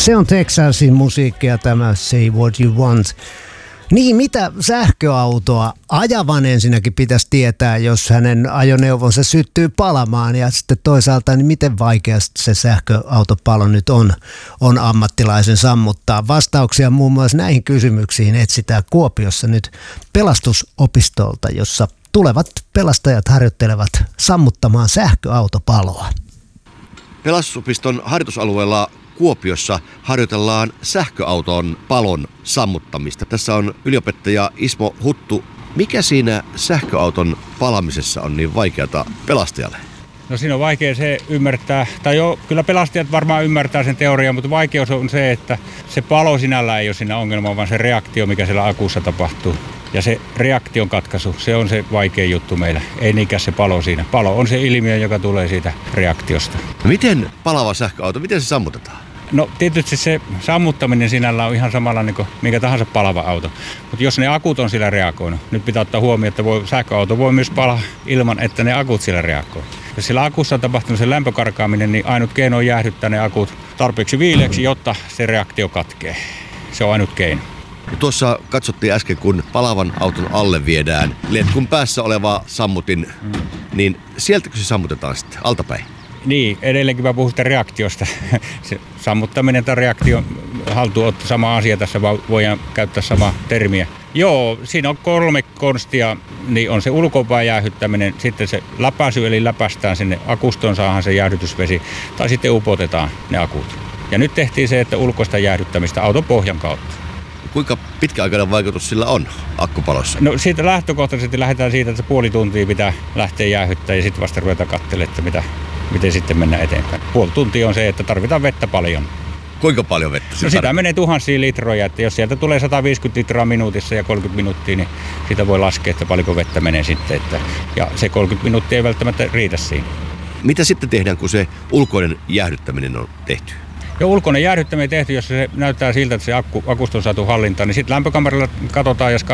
Se on Texasin musiikkia tämä Say What You Want. Niin, mitä sähköautoa ajavan ensinnäkin pitäisi tietää, jos hänen ajoneuvonsa syttyy palamaan, ja sitten toisaalta, niin miten vaikeasti se sähköautopalo nyt on ammattilaisen sammuttaa. Vastauksia muun muassa näihin kysymyksiin etsitään Kuopiossa nyt pelastusopistolta, jossa tulevat pelastajat harjoittelevat sammuttamaan sähköautopaloa. Pelastusopiston harjoitusalueella Kuopiossa harjoitellaan sähköauton palon sammuttamista. Tässä on yliopettaja Ismo Huttu. Mikä siinä sähköauton palamisessa on niin vaikeata pelastajalle? No siinä on vaikea se ymmärtää, tai joo, kyllä pelastajat varmaan ymmärtää sen teorian, mutta vaikeus on se, että se palo sinällään ei ole siinä ongelma, vaan se reaktio, mikä siellä akussa tapahtuu. Ja se reaktion katkaisu, se on se vaikea juttu meillä, ei niinkään se palo siinä. Palo on se ilmiö, joka tulee siitä reaktiosta. Miten palava sähköauto, miten se sammutetaan? No tietysti se sammuttaminen sinällä on ihan samalla niin kuin minkä tahansa palava auto. Mutta jos ne akut on sillä reagoinut, nyt pitää ottaa huomioon, että sähköauto voi myös palaa ilman, että ne akut sillä reagoi. Jos sillä akussa on tapahtunut se lämpökarkaaminen, niin ainut keino on jäähdyttää ne akut tarpeeksi viileäksi, jotta se reaktio katkee. Se on ainut keino. Tuossa katsottiin äsken, kun palavan auton alle viedään letkun päässä oleva sammutin, niin sieltäkö se sammutetaan sitten altapäin? Niin, edelleenkin mä puhun sitä reaktiosta. Se sammuttaminen tai reaktion haltuunotto, sama asia tässä, voidaan käyttää samaa termiä. Joo, siinä on 3 konstia, niin on se ulkopäin jäähyttäminen, sitten se läpäisy, eli läpäistään sinne akustoon, saadaan se jäähdytysvesi, tai sitten upotetaan ne akut. Ja nyt tehtiin se, että ulkoista jäähdyttämistä auton pohjan kautta. Kuinka pitkäaikainen vaikutus sillä on akkupalossa? No siitä lähtökohtaisesti lähdetään siitä, että se puoli tuntia pitää lähteä jäähyttämään ja sitten vasta ruvetaan katselemaan, että miten sitten mennään eteenpäin. Puoli tuntia on se, että tarvitaan vettä paljon. Kuinka paljon vettä? No sitä menee tuhansia litroja, että jos sieltä tulee 150 litraa minuutissa ja 30 minuuttia, niin siitä voi laskea, että paljonko vettä menee sitten. Ja se 30 minuuttia ei välttämättä riitä siinä. Mitä sitten tehdään, kun se ulkoinen jäähdyttäminen on tehty? Jo ulkoinen jäähdyttäminen tehty, jos se näyttää siltä, että se akusta on saatu hallintaan, niin sitten lämpökameralla katsotaan ja